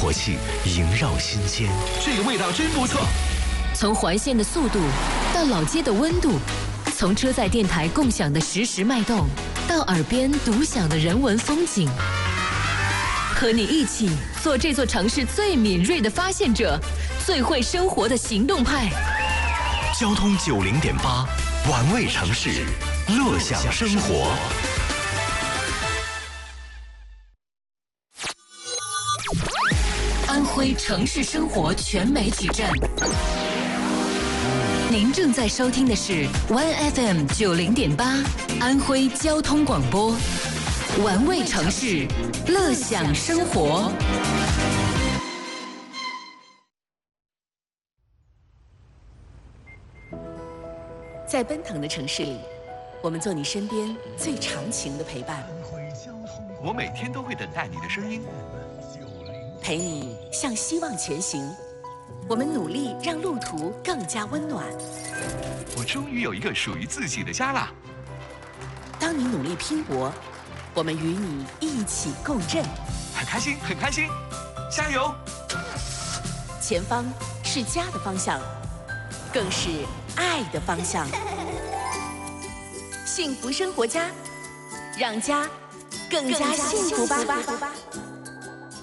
活气萦绕心间。 这个味道真不错。 从环线的速度到老街的温度，从车载电台共享的实时脉动，到耳边独享的人文风景。和你一起做这座城市最敏锐的发现者，最会生活的行动派。 交通90.8，玩味城市，乐享生活。 安徽城市生活全媒体站，您正在收听的是 OneFM 90.8安徽交通广播，玩味城市，乐享生活。在奔腾的城市里，我们做你身边最长情的陪伴。 我每天都会等待你的声音， 陪你向希望前行。我们努力让路途更加温暖。 我终于有一个属于自己的家啦！ 当你努力拼搏，我们与你一起共振。 很开心，很开心，加油！ 前方是家的方向，更是爱的方向。幸福生活家，让家更加幸福吧。